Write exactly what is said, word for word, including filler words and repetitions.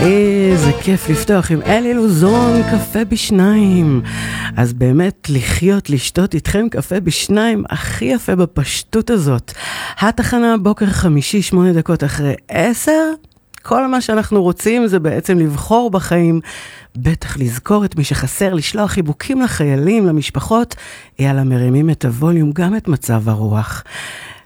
איזה כיף לפתוח עם אלי לוזון, קפה בשניים. אז באמת לחיות, לשתות איתכם קפה בשניים, הכי יפה בפשטות הזאת. התחנה בוקר חמישי, שמונה דקות אחרי עשר. כל מה שאנחנו רוצים זה בעצם לבחור בחיים, בטח לזכור את מי שחסר, לשלוח חיבוקים לחיילים, למשפחות, יאללה מרימים את הווליום, גם את מצב הרוח.